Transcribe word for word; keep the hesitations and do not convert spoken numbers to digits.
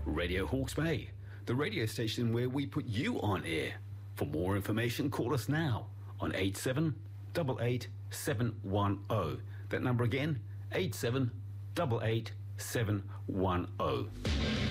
Radio Hawke's Bay, the radio station where we put you on air. For more information, call us now on eight seven eight eight seven one zero. That number again, eight seven eight eight seven one zero.